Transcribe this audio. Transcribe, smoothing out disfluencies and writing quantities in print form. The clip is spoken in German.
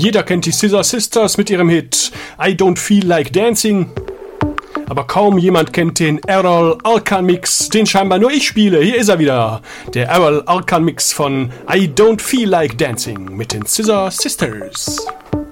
Jeder kennt die Scissor Sisters mit ihrem Hit I Don't Feel Like Dancing. Aber kaum jemand kennt den Errol Alkan Mix, den scheinbar nur ich spiele. Hier ist er wieder. Der Errol Alkan Mix von I Don't Feel Like Dancing mit den Scissor Sisters.